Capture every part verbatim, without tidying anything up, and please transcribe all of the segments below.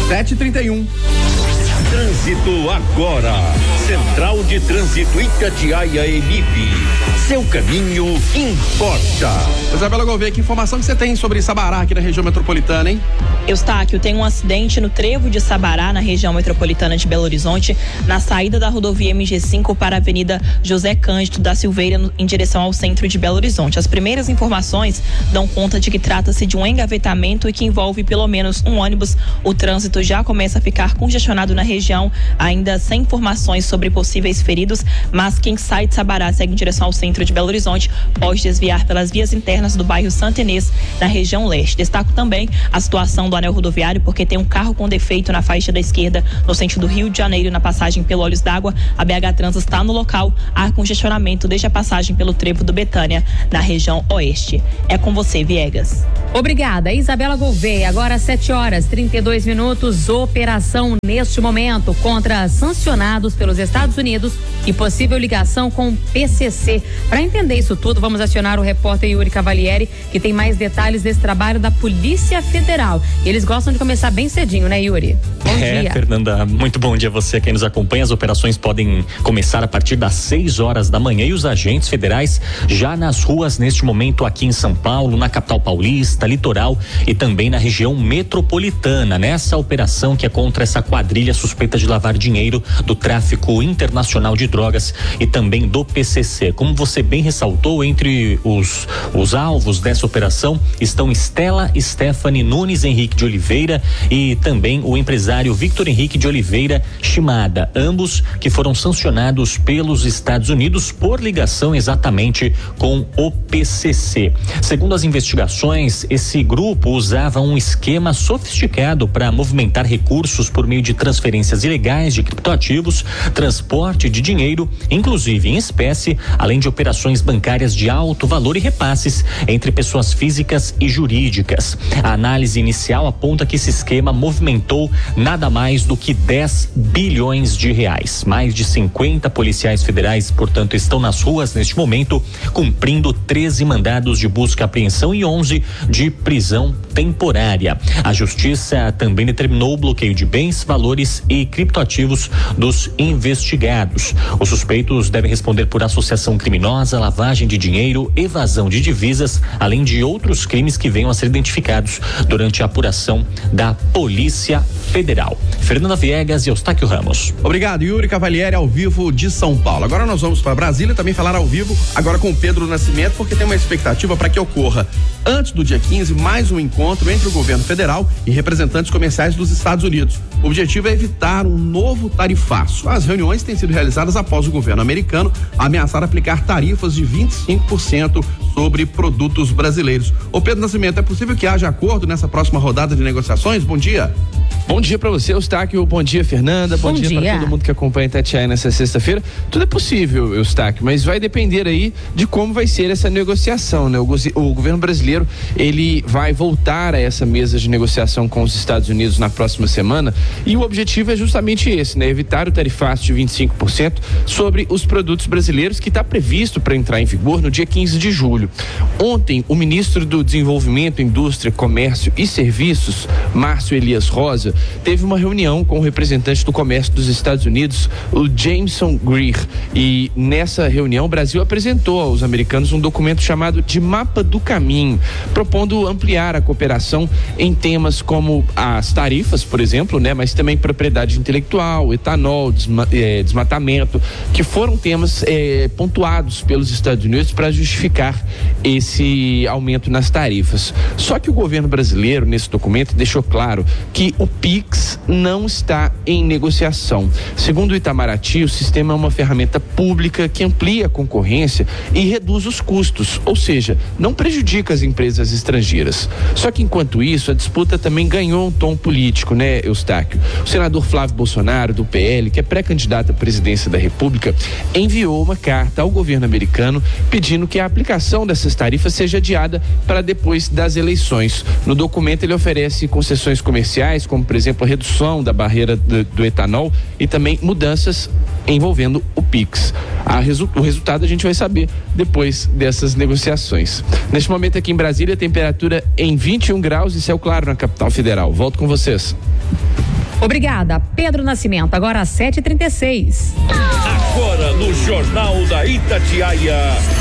sete e trinta e um. Trânsito agora. Central de Trânsito Itatiaia Emip. Seu caminho importa. Isabela Gouveia, que informação que você tem sobre Sabará aqui na região metropolitana, hein? Eustáquio, tem um acidente no trevo de Sabará, na região metropolitana de Belo Horizonte, na saída da rodovia M G cinco para a Avenida José Cândido da Silveira, no, em direção ao centro de Belo Horizonte. As primeiras informações dão conta de que trata-se de um engavetamento e que envolve pelo menos um ônibus. O trânsito já começa a ficar congestionado na região, ainda sem informações sobre possíveis feridos, mas quem sai de Sabará segue em direção ao centro de Belo Horizonte pode desviar pelas vias internas do bairro Santa Inês, na região leste. Destaco também a situação do anel rodoviário, porque tem um carro com defeito na faixa da esquerda no sentido Rio de Janeiro, na passagem pelo Olhos d'Água. A B H Trans está no local, há congestionamento desde a passagem pelo trevo do Betânia, na região oeste. É com você, Viegas. Obrigada, Isabela Gouveia. Agora sete horas, trinta e dois minutos. Operação neste momento contra sancionados pelos Estados Unidos e possível ligação com o P C C. Para entender isso tudo, vamos acionar o repórter Yuri Cavalieri, que tem mais detalhes desse trabalho da Polícia Federal. Eles gostam de começar bem cedinho, né, Yuri? Bom é, dia. Fernanda, muito bom dia a você, quem nos acompanha. As operações podem começar a partir das seis horas da manhã e os agentes federais já nas ruas neste momento aqui em São Paulo, na capital paulista, litoral e também na região metropolitana, nessa operação que é contra essa quadrilha suspeita de lavar dinheiro do tráfico internacional de drogas e também do P C C. Como você bem ressaltou, entre os, os alvos dessa operação estão Estela Stephanie Nunes Henrique de Oliveira e também o empresário Victor Henrique de Oliveira Shimada, ambos que foram sancionados pelos Estados Unidos por ligação exatamente com o P C C. Segundo as investigações, esse grupo usava um esquema sofisticado para movimentar recursos por meio de transferências ilegais de criptoativos, transporte de dinheiro, inclusive em espécie, além de operações bancárias de alto valor e repasses entre pessoas físicas e jurídicas. A análise inicial aponta que esse esquema movimentou nada mais do que dez bilhões de reais. Mais de cinquenta policiais federais, portanto, estão nas ruas neste momento, cumprindo treze mandados de busca e apreensão e onze de prisão temporária. A justiça também determinou o bloqueio de bens, valores e criptoativos dos investigados. Os suspeitos devem responder por associação criminosa, lavagem de dinheiro, evasão de divisas, além de outros crimes que venham a ser identificados durante a apuração da Polícia Federal. Fernanda Viegas e Eustáquio Ramos. Obrigado, Yuri Cavalieri, ao vivo de São Paulo. Agora nós vamos para Brasília também falar ao vivo, agora com o Pedro Nascimento, porque tem uma expectativa para que ocorra antes do dia quinze mais um encontro entre o governo federal e representantes comerciais dos Estados Unidos. O objetivo é evitar um novo tarifaço. As reuniões têm sido realizadas após o governo americano ameaçar aplicar tarifas de vinte e cinco por cento sobre produtos brasileiros. Ô Pedro Nascimento, é possível que haja acordo nessa próxima rodada de negociações? Bom dia. Bom dia para você, Eustáquio. Bom dia, Fernanda. Bom, Bom dia, dia. para todo mundo que acompanha Itatiaia nessa sexta-feira. Tudo é possível, Eustáquio, mas vai depender aí de como vai ser essa negociação, né? O, o governo brasileiro, ele vai voltar a essa mesa de negociação com os Estados Unidos na próxima semana e o objetivo é justamente esse, né? Evitar o tarifaço de vinte e cinco por cento sobre os produtos brasileiros, que está previsto para entrar em vigor no dia quinze de julho. Ontem, o ministro do Desenvolvimento, Indústria, Comércio e Serviços, Márcio Elias Rosa, teve uma reunião com o representante do comércio dos Estados Unidos, o Jameson Greer, e nessa reunião o Brasil apresentou aos americanos um documento chamado de Mapa do Caminho, propondo ampliar a cooperação em temas como as tarifas, por exemplo, né, mas também propriedade intelectual, etanol, desma, eh, desmatamento, que foram temas eh, pontuados pelos Estados Unidos para justificar esse aumento nas tarifas. Só que o governo brasileiro, nesse documento, deixou claro que o Pix não está em negociação. Segundo o Itamaraty, o sistema é uma ferramenta pública que amplia a concorrência e reduz os custos, ou seja, não prejudica as empresas estrangeiras. Só que enquanto isso, a disputa também ganhou um tom político, né, Eustáquio? O senador Flávio Bolsonaro, do P L, que é pré-candidato à presidência da República, enviou uma carta ao governo americano pedindo que a aplicação dessas tarifas seja adiada para depois das eleições. No documento ele oferece concessões comerciais, como por exemplo a redução da barreira do, do etanol e também mudanças envolvendo o Pix. A resu- o resultado a gente vai saber depois dessas negociações. Neste momento aqui em Brasília, temperatura em vinte e um graus e céu claro na capital federal. Volto com vocês. Obrigada, Pedro Nascimento. Agora às sete e trinta e seis. Agora no Jornal da Itatiaia,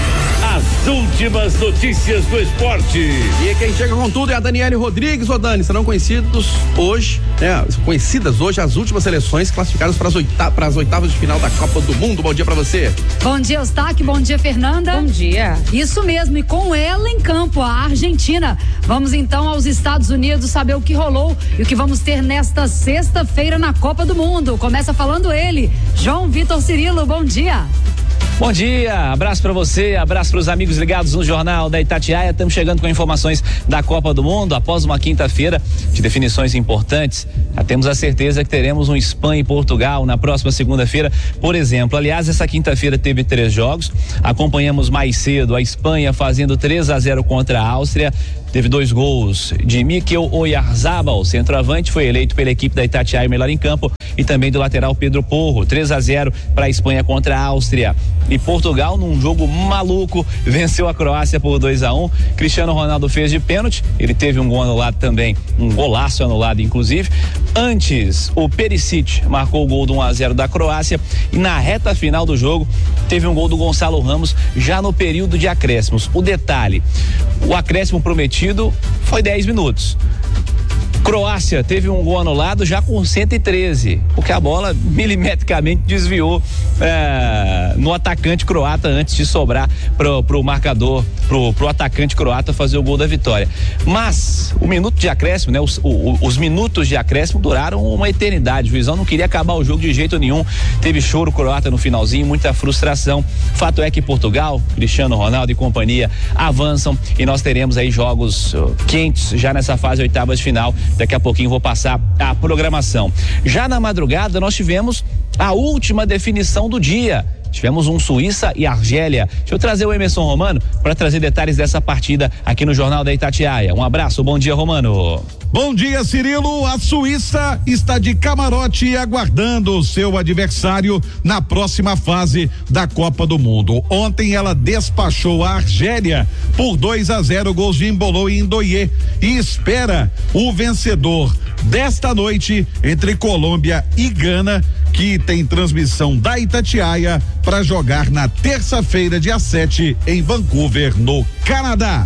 as últimas notícias do esporte. E quem chega com tudo é a Daniele Rodrigues. Ô Dani, serão conhecidos hoje, né? Conhecidas hoje as últimas seleções classificadas para as oitavas, para as oitavas de final da Copa do Mundo. Bom dia pra você. Bom dia, Eustáquio. Bom dia, Fernanda. Bom dia. Isso mesmo, e com ela em campo, a Argentina. Vamos então aos Estados Unidos saber o que rolou e o que vamos ter nesta sexta-feira na Copa do Mundo. Começa falando ele, João Vitor Cirilo. Bom dia. Bom dia, abraço para você, abraço para os amigos ligados no Jornal da Itatiaia. Estamos chegando com informações da Copa do Mundo após uma quinta-feira de definições importantes. Já temos a certeza que teremos um Espanha e Portugal na próxima segunda-feira, por exemplo. Aliás, essa quinta-feira teve três jogos. Acompanhamos mais cedo a Espanha fazendo três a zero contra a Áustria. Teve dois gols de Mikel Oyarzabal, centroavante, foi eleito pela equipe da Itatiaia melhor em campo, e também do lateral Pedro Porro. três a zero para a Espanha contra a Áustria. E Portugal, num jogo maluco, venceu a Croácia por dois a um. Cristiano Ronaldo fez de pênalti, ele teve um gol anulado também, um golaço anulado inclusive. Antes, o Perisic marcou o gol do um a zero da Croácia, e na reta final do jogo teve um gol do Gonçalo Ramos já no período de acréscimos. O detalhe, o acréscimo prometido foi dez minutos. Croácia teve um gol anulado já com cento e treze, porque a bola milimetricamente desviou é, no atacante croata antes de sobrar pro, pro marcador, pro, pro atacante croata fazer o gol da vitória. Mas o minuto de acréscimo, né? Os, o, os minutos de acréscimo duraram uma eternidade. O juizão não queria acabar o jogo de jeito nenhum. Teve choro croata no finalzinho, muita frustração. Fato é que Portugal, Cristiano Ronaldo e companhia avançam, e nós teremos aí jogos uh, quentes já nessa fase oitavas de final. Daqui a pouquinho vou passar a programação. Já na madrugada nós tivemos a última definição do dia. Tivemos um Suíça e Argélia. Deixa eu trazer o Emerson Romano para trazer detalhes dessa partida aqui no Jornal da Itatiaia. Um abraço, bom dia, Romano. Bom dia, Cirilo. A Suíça está de camarote aguardando o seu adversário na próxima fase da Copa do Mundo. Ontem ela despachou a Argélia por dois a zero, gols de Embolo e Ndoye, e espera o vencedor desta noite entre Colômbia e Gana, que tem transmissão da Itatiaia, para jogar na terça-feira, dia sete, em Vancouver, no Canadá.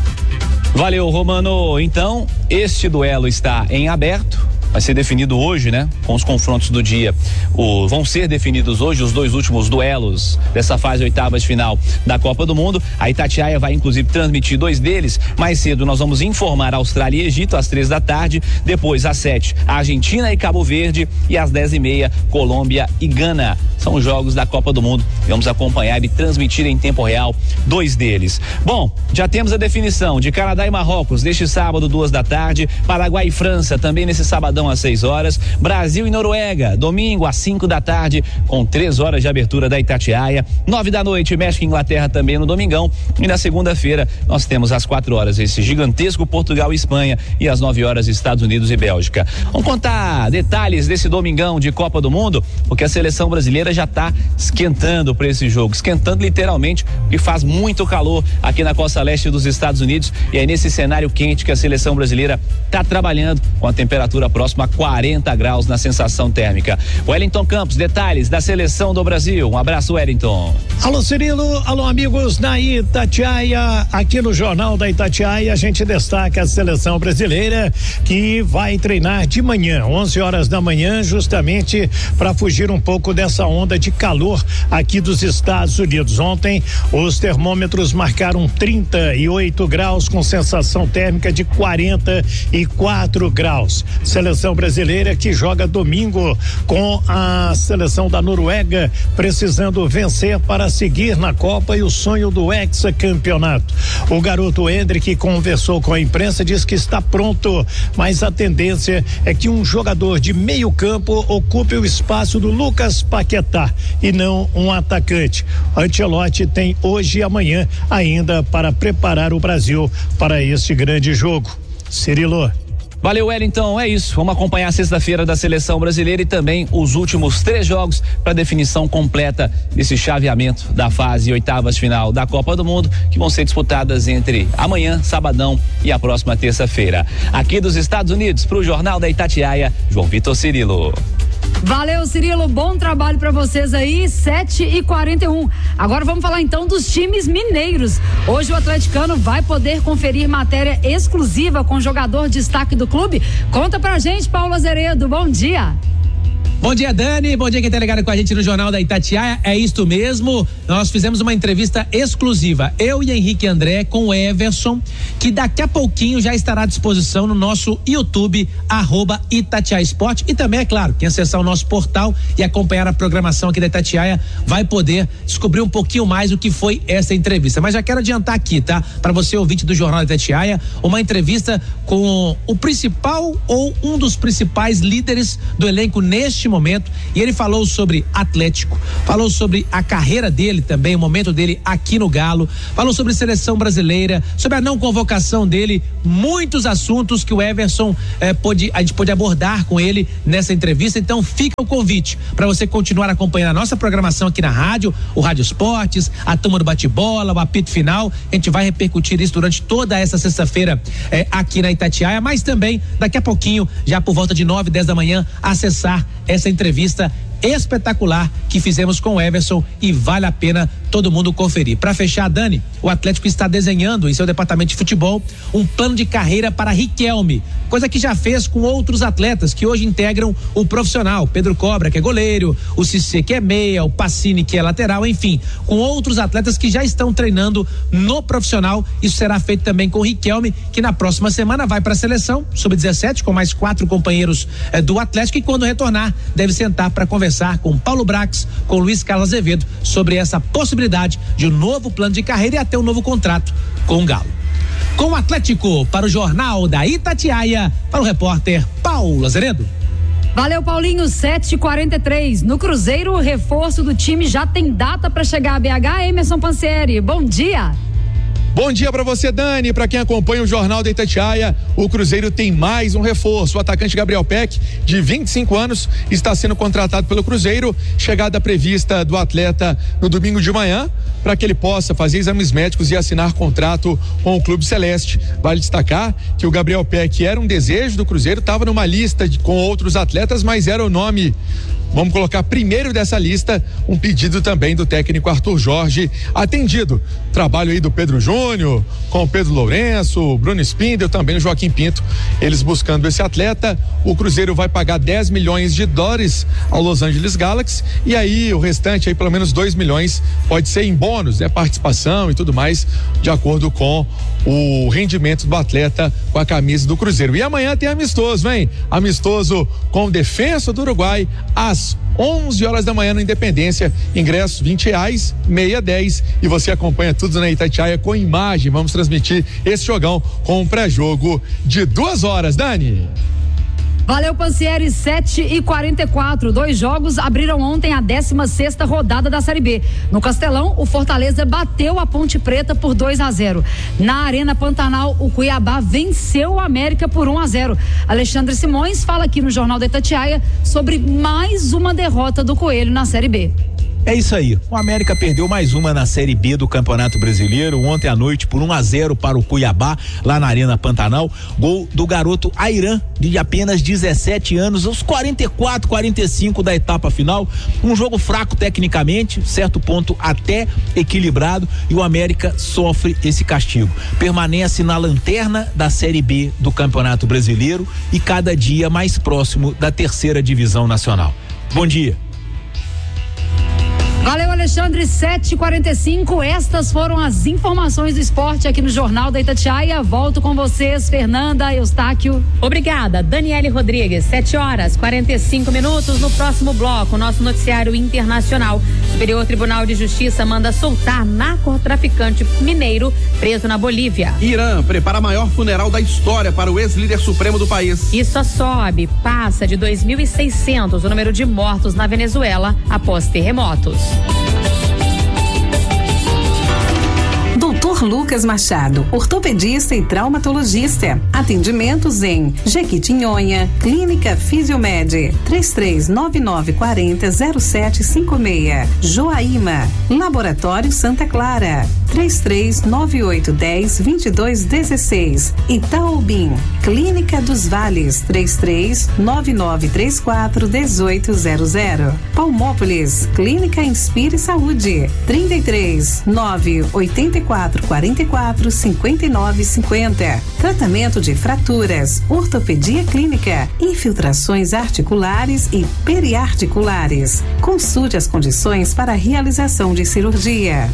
Valeu, Romano. Então, este duelo está em aberto. Vai ser definido hoje, né? Com os confrontos do dia. O, vão ser definidos hoje os dois últimos duelos dessa fase oitavas de final da Copa do Mundo. A Itatiaia vai inclusive transmitir dois deles. Mais cedo nós vamos informar Austrália e Egito às três da tarde. Depois, às sete, a Argentina e Cabo Verde. E às dez e meia, Colômbia e Gana. São os jogos da Copa do Mundo. Vamos acompanhar e transmitir em tempo real dois deles. Bom, já temos a definição de Canadá e Marrocos neste sábado, duas da tarde. Paraguai e França também nesse sabadão às seis horas. Brasil e Noruega, domingo às cinco da tarde, com três horas de abertura da Itatiaia. Nove da noite, México e Inglaterra também no domingão. E na segunda-feira nós temos às quatro horas esse gigantesco Portugal e Espanha, e às nove horas Estados Unidos e Bélgica. Vamos contar detalhes desse domingão de Copa do Mundo, porque a seleção brasileira já está esquentando para esse jogo, esquentando literalmente, porque faz muito calor aqui na costa leste dos Estados Unidos, e é nesse cenário quente que a seleção brasileira está trabalhando, com a temperatura próxima a quarenta graus na sensação térmica. Wellington Campos, detalhes da seleção do Brasil. Um abraço, Wellington. Alô, Cirilo, alô, amigos da Itatiaia. Aqui no Jornal da Itatiaia a gente destaca a seleção brasileira, que vai treinar de manhã, onze horas da manhã, justamente para fugir um pouco dessa onda de calor aqui dos Estados Unidos. Ontem os termômetros marcaram trinta e oito graus com sensação térmica de quarenta e quatro graus. Seleção brasileira que joga domingo com a seleção da Noruega, precisando vencer para seguir na Copa e o sonho do hexacampeonato. O garoto Hendrick conversou com a imprensa, diz que está pronto, mas a tendência é que um jogador de meio campo ocupe o espaço do Lucas Paquetá e não um atacante. Ancelotti tem hoje e amanhã ainda para preparar o Brasil para este grande jogo. Cirilo. Valeu, Wellington, é isso. Vamos acompanhar a sexta-feira da seleção brasileira e também os últimos três jogos para definição completa desse chaveamento da fase oitavas final da Copa do Mundo, que vão ser disputadas entre amanhã, sabadão e a próxima terça-feira. Aqui dos Estados Unidos, para o Jornal da Itatiaia, João Vitor Cirilo. Valeu, Cirilo, bom trabalho para vocês aí, sete e quarenta e um. Agora vamos falar então dos times mineiros. Hoje o atleticano vai poder conferir matéria exclusiva com o jogador destaque do clube. Conta pra gente, Paulo Azeredo, bom dia. Bom dia, Dani. Bom dia quem tá ligado com a gente no Jornal da Itatiaia. É isto mesmo. Nós fizemos uma entrevista exclusiva, eu e Henrique André, com o Everson, que daqui a pouquinho já estará à disposição no nosso YouTube, arroba Itatiaia Esporte. E também, é claro, quem acessar o nosso portal e acompanhar a programação aqui da Itatiaia vai poder descobrir um pouquinho mais o que foi essa entrevista. Mas já quero adiantar aqui, tá? Para você, ouvinte do Jornal da Itatiaia, uma entrevista com o principal ou um dos principais líderes do elenco neste momento, e ele falou sobre Atlético, falou sobre a carreira dele também, o momento dele aqui no Galo, falou sobre seleção brasileira, sobre a não convocação dele, muitos assuntos que o Everson eh, pôde, a gente pôde abordar com ele nessa entrevista. Então fica o convite para você continuar acompanhando a nossa programação aqui na rádio, o Rádio Esportes, a turma do bate-bola, o apito final. A gente vai repercutir isso durante toda essa sexta-feira eh, aqui na Itatiaia, mas também daqui a pouquinho, já por volta de nove, dez da manhã, acessar essa entrevista espetacular que fizemos com o Everson, e vale a pena todo mundo conferir. Para fechar, Dani, o Atlético está desenhando em seu departamento de futebol um plano de carreira para Riquelme, coisa que já fez com outros atletas que hoje integram o profissional. Pedro Cobra, que é goleiro, o Cissé, que é meia, o Pacini, que é lateral, enfim, com outros atletas que já estão treinando no profissional. Isso será feito também com o Riquelme, que na próxima semana vai para a seleção sub dezessete com mais quatro companheiros eh, do Atlético, e quando retornar deve sentar para conversar com Paulo Brax, com Luiz Carlos Azevedo, sobre essa possibilidade de um novo plano de carreira e até um novo contrato com o Galo. Com o Atlético, para o Jornal da Itatiaia, para o repórter Paulo Azeredo. Valeu, Paulinho, sete e quarenta e três. No Cruzeiro, o reforço do time já tem data para chegar a B H. Emerson Pansieri, bom dia. Bom dia para você, Dani. Para quem acompanha o Jornal da Itatiaia, o Cruzeiro tem mais um reforço. O atacante Gabriel Peck, de vinte e cinco anos, está sendo contratado pelo Cruzeiro. Chegada prevista do atleta no domingo de manhã, para que ele possa fazer exames médicos e assinar contrato com o Clube Celeste. Vale destacar que o Gabriel Peck era um desejo do Cruzeiro, estava numa lista de, com outros atletas, mas era o nome, vamos colocar primeiro dessa lista, um pedido também do técnico Arthur Jorge, atendido. Trabalho aí do Pedro Júnior, com o Pedro Lourenço, o Bruno Spindel, também o Joaquim Pinto, eles buscando esse atleta. O Cruzeiro vai pagar dez milhões de dólares ao Los Angeles Galaxy, e aí o restante, aí pelo menos dois milhões, pode ser em bônus, né? Participação e tudo mais, de acordo com o rendimento do atleta com a camisa do Cruzeiro. E amanhã tem amistoso, hein? Amistoso com o Defensa do Uruguai, às onze horas da manhã no Independência. Ingressos vinte reais, meia, dez, e você acompanha tudo na Itatiaia com imagem. Vamos transmitir esse jogão com um pré-jogo de duas horas, Dani. Valeu, Pansieri, sete e quarenta e quatro. Dois jogos abriram ontem a décima sexta rodada da Série B. No Castelão, o Fortaleza bateu a Ponte Preta por dois a zero. Na Arena Pantanal, o Cuiabá venceu o América por um a zero. Alexandre Simões fala aqui no Jornal da Itatiaia sobre mais uma derrota do Coelho na Série B. É isso aí, o América perdeu mais uma na Série B do Campeonato Brasileiro ontem à noite por um a zero para o Cuiabá, lá na Arena Pantanal. Gol do garoto Airan, de apenas dezessete anos, aos quarenta e quatro, quarenta e cinco da etapa final. Um jogo fraco tecnicamente, certo ponto até equilibrado, e o América sofre esse castigo. Permanece na lanterna da Série B do Campeonato Brasileiro e cada dia mais próximo da terceira divisão nacional. Bom dia. Valeu, Alexandre, sete e quarenta e cinco. Estas foram as informações do esporte aqui no Jornal da Itatiaia. Volto com vocês, Fernanda, Eustáquio. Obrigada, Daniele Rodrigues. sete horas, quarenta e cinco minutos. No próximo bloco, nosso noticiário internacional. Superior Tribunal de Justiça manda soltar narcotraficante mineiro preso na Bolívia. Irã prepara a maior funeral da história para o ex-líder supremo do país. E só sobe, passa de dois mil e seiscentos o número de mortos na Venezuela após terremotos. Doutor doutor Lucas Machado, ortopedista e traumatologista. Atendimentos em Jequitinhonha, Clínica Fisiomed, três três nove nove quatro zero zero sete cinco seis. Joaíma, Laboratório Santa Clara, três três nove oito um zero dois dois um seis. Itaobim, Clínica dos Vales, três três nove nove três quatro um oito zero zero. Palmópolis, Clínica Inspire Saúde, trinta e três nove oito quatro quatro quatro cinco nove cinco zero. Tratamento de fraturas, ortopedia clínica, infiltrações articulares e periarticulares. Consulte as condições para a realização de cirurgia.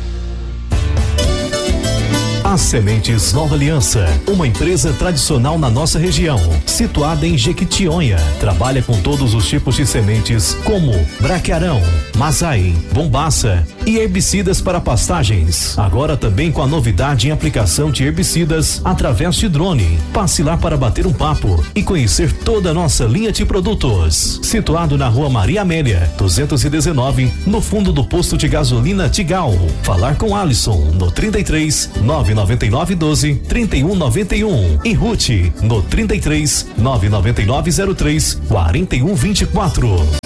As Sementes Nova Aliança, uma empresa tradicional na nossa região, situada em Jequitinhonha. Trabalha com todos os tipos de sementes, como braquiarão, mazai, bombaça e herbicidas para pastagens. Agora também com a novidade em aplicação de herbicidas através de drone. Passe lá para bater um papo e conhecer toda a nossa linha de produtos. Situado na Rua Maria Amélia, duzentos e dezenove, no fundo do posto de gasolina Tigal. Falar com Alisson no trinta e três nove nove nove doze trinta e um noventa e um e Ruth no trinta e três nove nove nove zero três quarenta e um vinte e quatro.